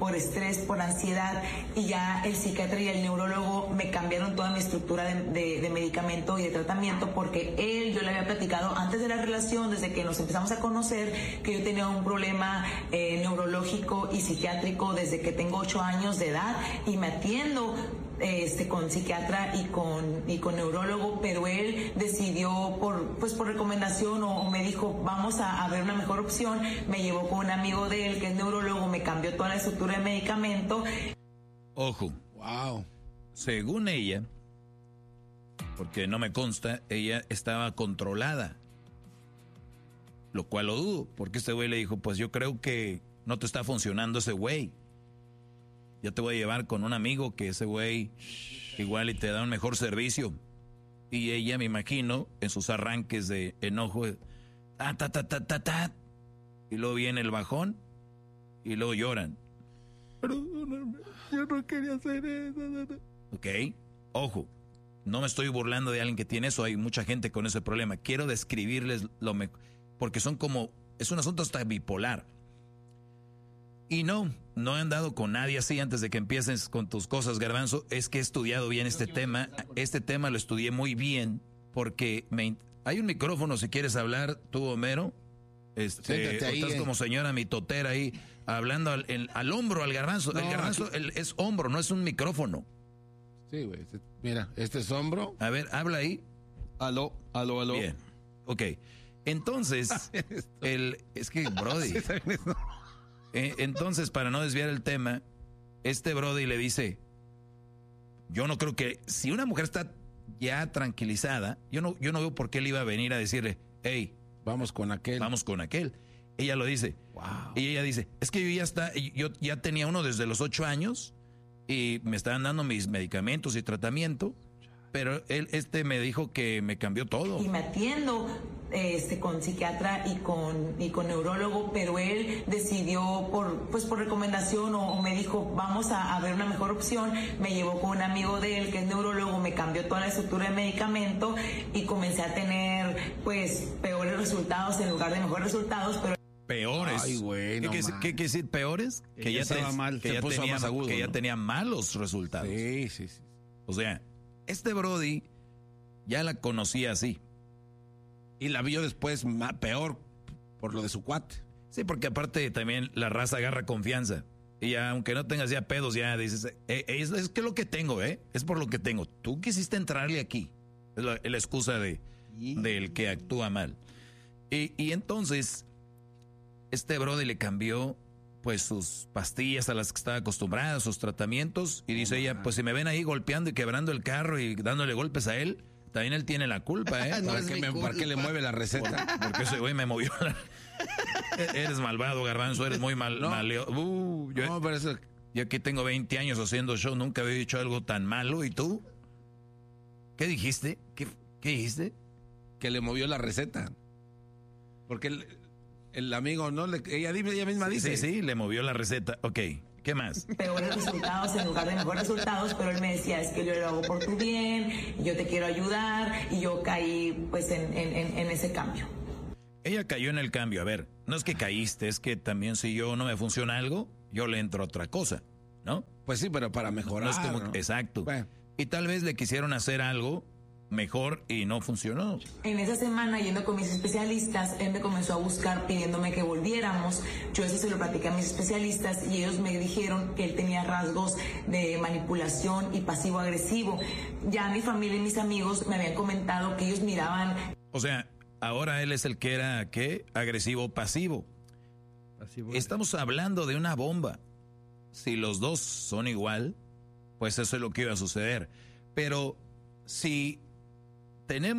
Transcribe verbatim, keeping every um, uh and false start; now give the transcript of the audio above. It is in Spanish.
por estrés, por ansiedad, y ya el psiquiatra y el neurólogo me cambiaron toda mi estructura de, de, de medicamento y de tratamiento, porque él, yo le había platicado antes de la relación, desde que nos empezamos a conocer, que yo tenía un problema eh, neurológico y psiquiátrico desde que tengo ocho años de edad, y me atiendo Este, con psiquiatra y con y con neurólogo, pero él decidió por pues por recomendación o, o me dijo vamos a, a ver una mejor opción, me llevó con un amigo de él que es neurólogo, me cambió toda la estructura de medicamento. Ojo, wow. Según ella, porque no me consta, ella estaba controlada, lo cual lo dudo, porque este güey le dijo, pues yo creo que no te está funcionando ese güey. Ya te voy a llevar con un amigo que ese güey igual y te da un mejor servicio. Y ella, me imagino, en sus arranques de enojo, ta, ta, ta, ta, ta, ta, y luego viene el bajón, y luego lloran. Perdóname, yo no quería hacer eso. Ok, ojo, no me estoy burlando de alguien que tiene eso, hay mucha gente con ese problema. Quiero describirles lo mejor, porque son como, es un asunto hasta bipolar. Y no, no he andado con nadie así antes de que empieces con tus cosas, Garbanzo. Es que he estudiado bien este tema. Este tema lo estudié muy bien porque me, hay un micrófono si quieres hablar, tú, Homero. Este, ahí, estás eh. como señora mitotera ahí, hablando al, el, al hombro, al Garbanzo. No, el Garbanzo el, es hombro, no es un micrófono. Sí, güey. Mira, este es hombro. A ver, habla ahí. Aló, aló, aló. Bien, ok. Entonces, el, es que, brody... Eh, entonces, para no desviar el tema, este brody le dice, yo no creo que, si una mujer está ya tranquilizada, yo no, yo no veo por qué él iba a venir a decirle, hey, vamos con aquel. Vamos con aquel. Ella lo dice. Wow. Y ella dice, es que yo ya está, yo ya tenía uno desde los ocho años y me estaban dando mis medicamentos y tratamiento, pero él, este me dijo que me cambió todo. Y me atiendo este con psiquiatra y con y con neurólogo, pero él decidió por pues por recomendación o, o me dijo vamos a, a ver una mejor opción, me llevó con un amigo de él que es neurólogo, me cambió toda la estructura de medicamento y comencé a tener pues peores resultados en lugar de mejores resultados, pero peores. Ay, güey, ¿Qué, no ¿Qué quiere decir peores? Que, que ya, estaba te, mal, que, ya tenía, más agudo, que ¿no? ya tenía malos resultados. Sí, sí, sí. O sea, este brody ya la conocía así. Y la vio después más, peor por lo de su cuate. Sí, porque aparte también la raza agarra confianza. Y ya, aunque no tengas ya pedos, ya dices, eh, es, es que lo que tengo, ¿eh? Es por lo que tengo. Tú quisiste entrarle aquí. Es la, es la excusa de, yeah. del que actúa mal. Y, y entonces, este brody le cambió pues sus pastillas a las que estaba acostumbrada, sus tratamientos, y dice oh, ella, pues si me ven ahí golpeando y quebrando el carro y dándole golpes a él, también él tiene la culpa, ¿eh? no ¿Para, qué me, ¿Para qué le mueve la receta? Por, porque ese güey me movió la... Eres malvado, Garbanzo, eres muy mal... No, maleo... uh, yo, no pero eso... yo aquí tengo veinte años haciendo show, nunca había dicho algo tan malo, ¿y tú? ¿Qué dijiste? ¿Qué, qué dijiste? Que le movió la receta. Porque el, el amigo, ¿no? Le, ella, ella misma dice. Sí, sí, le movió la receta. Ok, ¿qué más? Peores resultados en lugar de mejores resultados, pero él me decía, es que yo lo hago por tu bien, yo te quiero ayudar, y yo caí pues en, en, en ese cambio. Ella cayó en el cambio. A ver, no es que caíste, es que también si yo no me funciona algo, yo le entro a otra cosa, ¿no? Pues sí, pero para mejorar. No es como, ¿no? Exacto. Bueno. Y tal vez le quisieron hacer algo mejor y no funcionó. En esa semana, yendo con mis especialistas, él me comenzó a buscar pidiéndome que volviéramos. Yo eso se lo platiqué a mis especialistas y ellos me dijeron que él tenía rasgos de manipulación y pasivo-agresivo. Ya mi familia y mis amigos me habían comentado que ellos miraban... O sea, ahora él es el que era, ¿qué? Agresivo-pasivo. Pasivo. Estamos hablando de una bomba. Si los dos son igual, pues eso es lo que iba a suceder. Pero si tenemos